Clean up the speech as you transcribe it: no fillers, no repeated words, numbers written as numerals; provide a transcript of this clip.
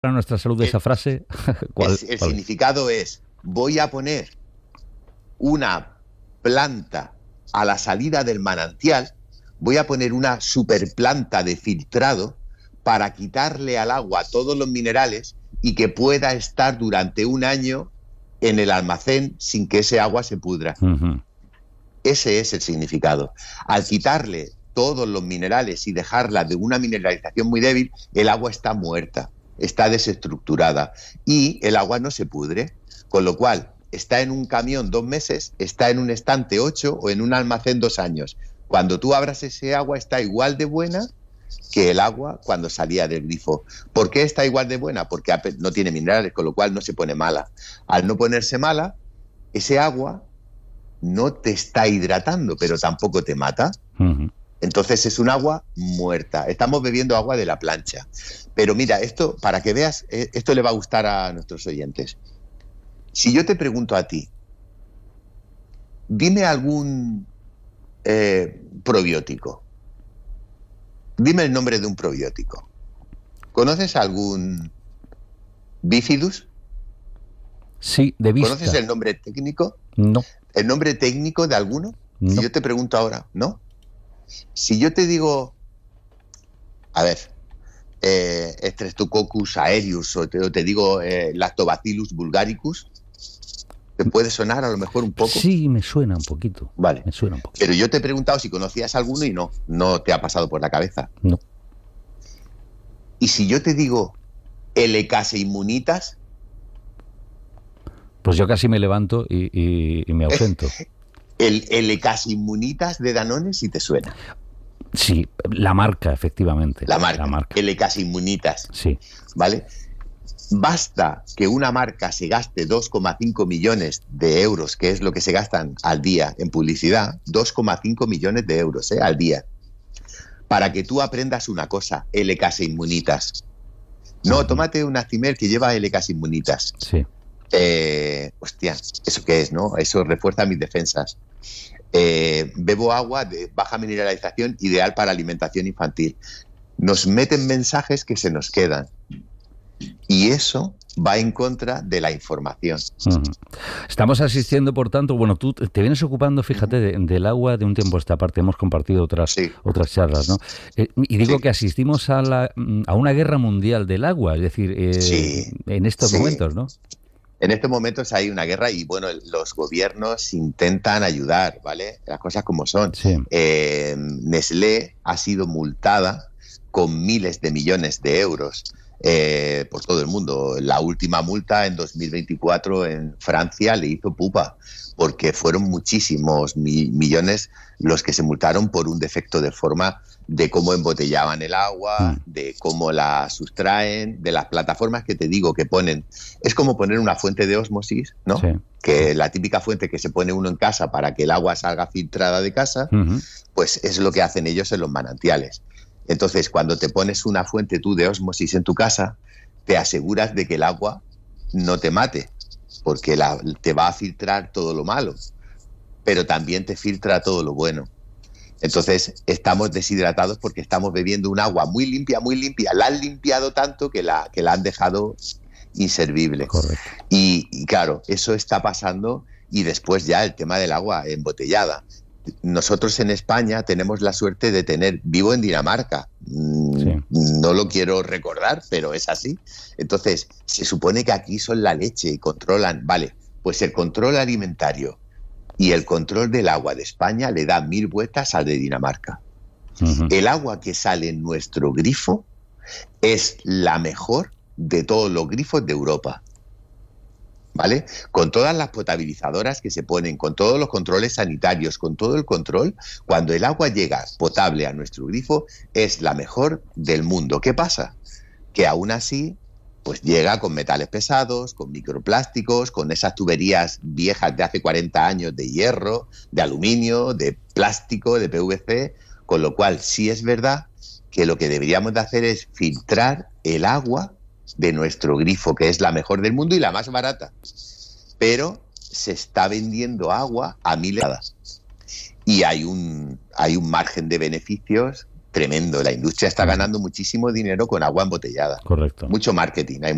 para nuestra salud de esa frase? ¿Cuál significado es: voy a poner una planta a la salida del manantial, voy a poner una superplanta de filtrado para quitarle al agua todos los minerales y que pueda estar durante un año en el almacén sin que ese agua se pudra. Uh-huh. Ese es el significado. Al quitarle todos los minerales y dejarla de una mineralización muy débil, el agua está muerta, está desestructurada y el agua no se pudre, con lo cual está en un camión 2 meses, está en un estante 8 o en un almacén 2 años. Cuando tú abras ese agua está igual de buena que el agua cuando salía del grifo. ¿Por qué está igual de buena? Porque no tiene minerales, con lo cual no se pone mala. Al no ponerse mala, ese agua no te está hidratando, pero tampoco te mata. Uh-huh. Entonces es un agua muerta. Estamos bebiendo agua de la plancha. Pero mira, esto, para que veas, esto le va a gustar a nuestros oyentes. Si yo te pregunto a ti, dime algún probiótico. Dime el nombre de un probiótico. ¿Conoces algún Bifidus? Sí, de vista. ¿Conoces el nombre técnico? No. ¿El nombre técnico de alguno? No. Si yo te pregunto ahora, ¿no? Si yo te digo, a ver, Streptococcus aureus o te digo Lactobacillus bulgaricus, ¿te puede sonar a lo mejor un poco? Sí, me suena un poquito. Vale. Me suena un poquito. Pero yo te he preguntado si conocías alguno y no te ha pasado por la cabeza. No. Y si yo te digo Helicaseimunitas, pues yo casi me levanto y me ausento. El Helicaseimunitas de Danone, si te suena. Sí, la marca, efectivamente. La marca. Helicaseimunitas. Sí. ¿Vale? Basta que una marca se gaste 2,5 millones de euros, que es lo que se gastan al día en publicidad, 2,5 millones de euros al día, para que tú aprendas una cosa, Helicaseimunitas. No, tómate un Actimel que lleva Helicaseimunitas. Sí. Hostia, ¿eso qué es, no? Eso refuerza mis defensas. Bebo agua de baja mineralización, ideal para alimentación infantil. Nos meten mensajes que se nos quedan. Y eso va en contra de la información. Uh-huh. Estamos asistiendo, por tanto, bueno, tú te vienes ocupando, fíjate, del agua de un tiempo a esta parte. Hemos compartido otras charlas, ¿no? Y digo que asistimos a una guerra mundial del agua, es decir, en estos momentos, ¿no? En estos momentos hay una guerra y, bueno, los gobiernos intentan ayudar, ¿vale? Las cosas como son. Sí. Nestlé ha sido multada con miles de millones de euros por todo el mundo. La última multa en 2024 en Francia le hizo pupa, porque fueron muchísimos millones los que se multaron por un defecto de forma de cómo embotellaban el agua, de cómo la sustraen, de las plataformas que te digo que ponen. Es como poner una fuente de ósmosis, ¿no? Sí. Que la típica fuente que se pone uno en casa para que el agua salga filtrada de casa, pues es lo que hacen ellos en los manantiales. Entonces, cuando te pones una fuente tú de ósmosis en tu casa, te aseguras de que el agua no te mate, porque te va a filtrar todo lo malo, pero también te filtra todo lo bueno. Entonces, estamos deshidratados porque estamos bebiendo un agua muy limpia, muy limpia. La han limpiado tanto que la han dejado inservible. Correcto. Y claro, eso está pasando. Y después ya el tema del agua embotellada. Nosotros en España tenemos la suerte de vivo en Dinamarca, no lo quiero recordar, pero es así. Entonces, se supone que aquí son la leche y controlan, vale, pues el control alimentario y el control del agua de España le da 1000 vueltas al de Dinamarca. Uh-huh. El agua que sale en nuestro grifo es la mejor de todos los grifos de Europa. ¿Vale? Con todas las potabilizadoras que se ponen, con todos los controles sanitarios, con todo el control, cuando el agua llega potable a nuestro grifo, es la mejor del mundo. ¿Qué pasa? Que aún así, pues llega con metales pesados, con microplásticos, con esas tuberías viejas de hace 40 años de hierro, de aluminio, de plástico, de PVC, con lo cual sí es verdad que lo que deberíamos de hacer es filtrar el agua de nuestro grifo, que es la mejor del mundo y la más barata, pero se está vendiendo agua a miles y hay un margen de beneficios tremendo. La industria está ganando muchísimo dinero con agua embotellada. Correcto. Mucho marketing.